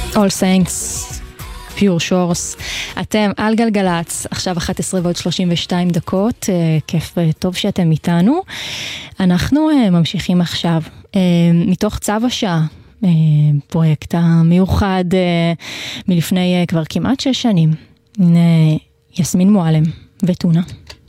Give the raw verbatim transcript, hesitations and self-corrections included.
All Saints, Pure Shores. אתם על גלגלץ, עכשיו אחת עשרה ועוד שלושים ושתיים דקות, כיף וטוב שאתם איתנו. אנחנו ממשיכים עכשיו מתוך צו השעה, פרויקט המיוחד מלפני כבר כמעט שש שנים. הנה יסמין מועלם וטונה.